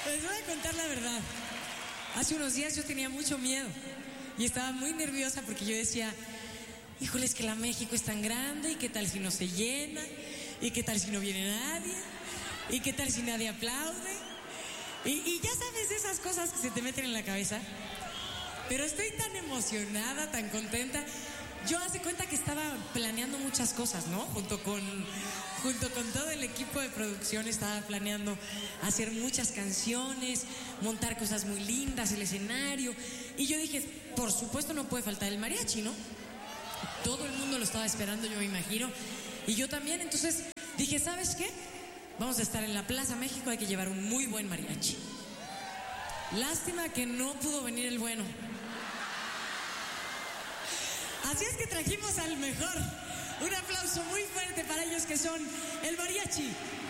Les voy a contar la verdad. Hace unos días yo tenía mucho miedo y estaba muy nerviosa porque yo decía, híjole, es que la México es tan grande y qué tal si no se llena y qué tal si no viene nadie y qué tal si nadie aplaude y ya sabes de esas cosas que se te meten en la cabeza. Pero estoy tan emocionada, tan contenta. Yo hace cuenta que estaba planeando muchas cosas, ¿no? Junto con todo el equipo de producción estaba planeando hacer muchas canciones, montar cosas muy lindas, el escenario. Y yo dije, por supuesto no puede faltar el mariachi, ¿no? Todo el mundo lo estaba esperando, yo me imagino. Y yo también, entonces dije, ¿sabes qué? Vamos a estar en la Plaza México, hay que llevar un muy buen mariachi. Lástima que no pudo venir el bueno. Así es que trajimos al mejor. Un aplauso muy fuerte para ellos que son el mariachi